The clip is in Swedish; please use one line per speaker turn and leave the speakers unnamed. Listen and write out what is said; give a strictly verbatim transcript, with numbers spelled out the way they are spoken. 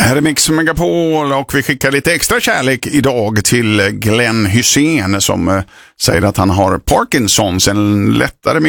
Här är Mix Megapol och vi skickar lite extra kärlek idag till Glenn Hysén som säger att han har Parkinsons, en lättare